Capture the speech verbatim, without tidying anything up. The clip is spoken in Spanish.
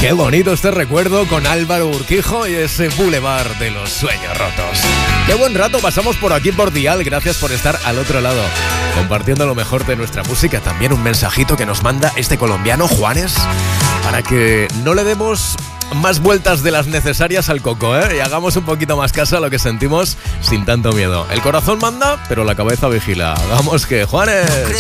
Qué bonito este recuerdo con Álvaro Urquijo y ese Boulevard de los Sueños Rotos. Qué buen rato pasamos por aquí por Dial. Gracias por estar al otro lado, compartiendo lo mejor de nuestra música. También un mensajito que nos manda este colombiano Juanes, para que no le demos más vueltas de las necesarias al coco, ¿eh? Y hagamos un poquito más caso a lo que sentimos sin tanto miedo. El corazón manda, pero la cabeza vigila. Vamos que, Juanes.